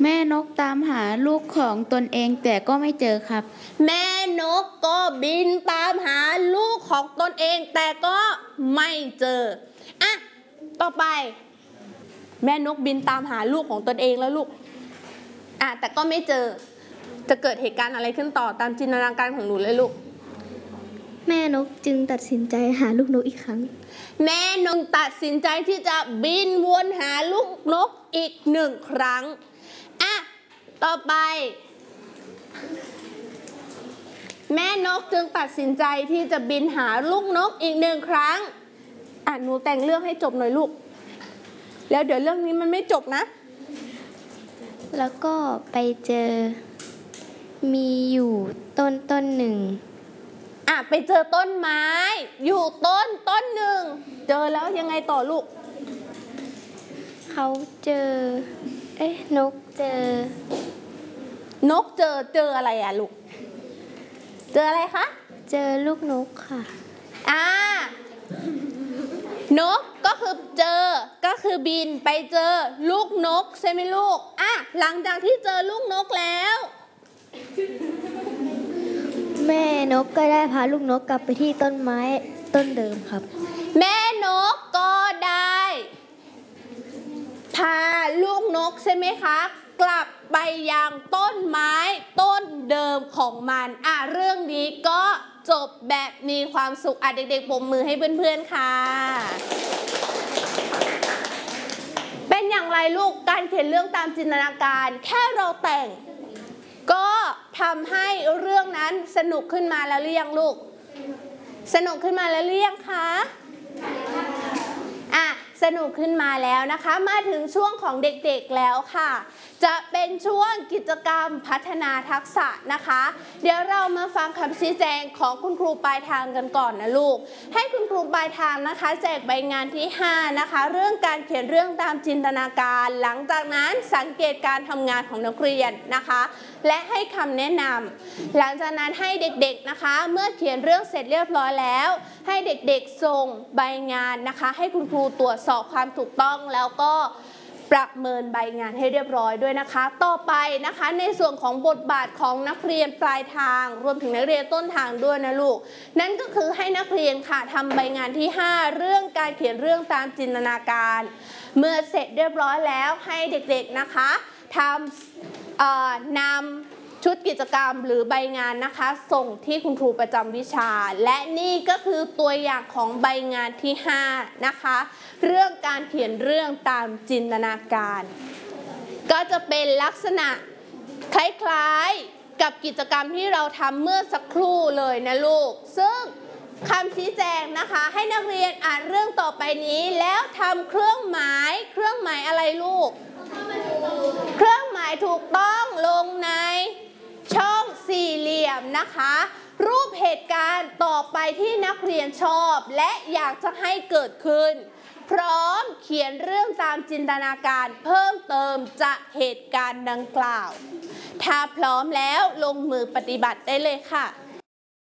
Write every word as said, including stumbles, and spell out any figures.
แม่นกตามหาลูกของตนเองแต่ก็ไม่เจอครับแม่นกก็บินตามหาลูกของตนเองแต่ก็ไม่เจออ่ะต่อไปแม่นกบินตามหาลูกของตนเองแล้วลูกอ่ะแต่ก็ไม่เจอจะเกิดเหตุการณ์อะไรขึ้นต่อตามจินตนาการของหนูเลยลูกแม่นกจึงตัดสินใจหาลูกนกอีกครั้งแม่นกตัดสินใจที่จะบินวนหาลูกนกอีกหนึ่งครั้งอ่ะต่อไปแม่นกจึงตัดสินใจที่จะบินหาลูกนกอีกหนึ่งครั้งอ่ะหนูแต่งเรื่องให้จบหน่อยลูกแล้วเดี๋ยวเรื่องนี้มันไม่จบนะแล้วก็ไปเจอมีอยู่ต้นต้นหนึ่งอ่ะไปเจอต้นไม้อยู่ต้นต้นหนึ่งเจอแล้วยังไงต่อลูกเขาเจอเอ๊ะนกเจอนกเจอเจออะไรอ่ะลูกเจออะไรคะเจอลูกนกค่ะอ่านกก็คือเจอก็คือบินไปเจอลูกนกใช่ไหมลูกอ่ะหลังจากที่เจอลูกนกแล้วแม่นกก็ได้พาลูกนกกลับไปที่ต้นไม้ต้นเดิมครับแม่นกก็ได้พาลูกนกใช่ไหมคะกลับไปยังต้นไม้ต้นเดิมของมันอ่ะเรื่องนี้ก็จบแบบมีความสุขอ่ะเด็กๆปรบมือให้เพื่อนๆค่ะเป็นอย่างไรลูกการเขียนเรื่องตามจินตนาการแค่เราแต่งก็ทำให้เรื่องนั้นสนุกขึ้นมาแล้วหรือยังลูกสนุกขึ้นมาแล้วหรือยังคะอ่ะสนุกขึ้นมาแล้วนะคะมาถึงช่วงของเด็กๆแล้วค่ะจะเป็นช่วงกิจกรรมพัฒนาทักษะนะคะเดี๋ยวเรามาฟังคำชี้แจงของคุณครูปลายทางกันก่อนนะลูกให้คุณครูปลายทางนะคะแจกใบงานที่ห้านะคะเรื่องการเขียนเรื่องตามจินตนาการหลังจากนั้นสังเกตการทำงานของนักเรียนนะคะและให้คำแนะนำหลังจากนั้นให้เด็กๆนะคะเมื่อเขียนเรื่องเสร็จเรียบร้อยแล้วให้เด็กๆส่งใบงานนะคะให้คุณครูตรวจสอบความถูกต้องแล้วก็ประเมินใบงานให้เรียบร้อยด้วยนะคะต่อไปนะคะในส่วนของบทบาทของนักเรียนปลายทางรวมถึงนักเรียนต้นทางด้วยนะลูกนั่นก็คือให้นักเรียนค่ะทำใบงานที่ห้าเรื่องการเขียนเรื่องตามจินตนาการเมื่อเสร็จเรียบร้อยแล้วให้เด็กๆนะคะทำนำชุดกิจกรรมหรือใบงานนะคะส่งที่คุณครูประจำวิชาและนี่ก็คือตัวอย่างของใบงานที่ห้านะคะเรื่องการเขียนเรื่องตามจินตนาการก็จะเป็นลักษณะคล้ายๆกับกิจกรรมที่เราทำเมื่อสักครู่เลยนะลูกซึ่งคำชี้แจงนะคะให้นักเรียนอ่านเรื่องต่อไปนี้แล้วทำเครื่องหมายเครื่องหมายอะไรลูกเครื่องหมายถูกต้องลงในช่องสี่เหลี่ยมนะคะรูปเหตุการณ์ต่อไปที่นักเรียนชอบและอยากจะให้เกิดขึ้นพร้อมเขียนเรื่องตามจินตนาการเพิ่มเติมจากเหตุการณ์ดังกล่าวถ้าพร้อมแล้วลงมือปฏิบัติได้เลยค่ะ